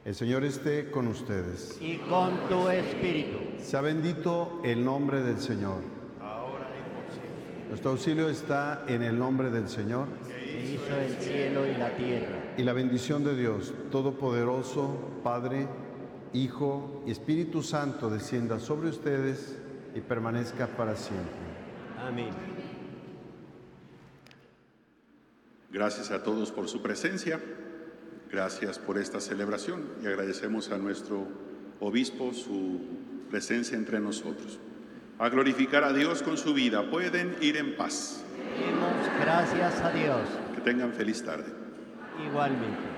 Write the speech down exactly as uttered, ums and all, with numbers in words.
El Señor esté con ustedes. Y con tu espíritu. Sea bendito el nombre del Señor. Ahora y por siempre. Nuestro auxilio está en el nombre del Señor. Que hizo el cielo y la tierra. Y la bendición de Dios Todopoderoso, Padre, Hijo y Espíritu Santo descienda sobre ustedes y permanezca para siempre. Amén. Gracias a todos por su presencia. Gracias por esta celebración y agradecemos a nuestro obispo su presencia entre nosotros. A glorificar a Dios con su vida. Pueden ir en paz. Demos gracias a Dios. Que tengan feliz tarde. Igualmente.